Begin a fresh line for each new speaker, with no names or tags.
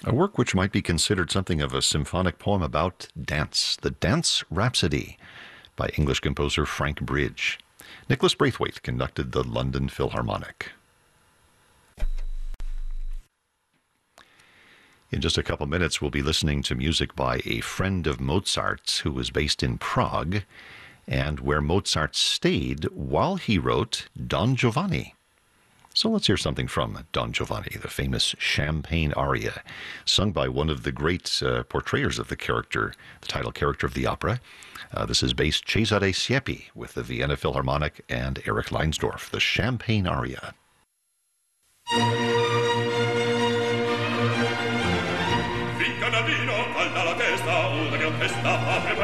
A work which might be considered something of a symphonic poem about dance, the Dance Rhapsody by English composer Frank Bridge. Nicholas Braithwaite conducted the London Philharmonic. In just a couple minutes, we'll be listening to music by a friend of Mozart's who was based in Prague and where Mozart stayed while he wrote Don Giovanni. So let's hear something from Don Giovanni, the famous Champagne aria, sung by one of the great portrayers of the character, the title character of the opera. This is bass Cesare Siepi with the Vienna Philharmonic and Eric Leinsdorf, the Champagne aria.
Canadino, alla la testa, una gran festa,